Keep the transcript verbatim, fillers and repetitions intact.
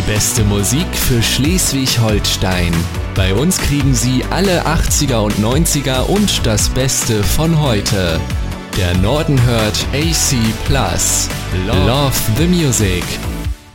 Die beste Musik für Schleswig-Holstein. Bei uns kriegen Sie alle achtziger und neunziger und das Beste von heute. Der Norden hört A C Plus. Love the Music.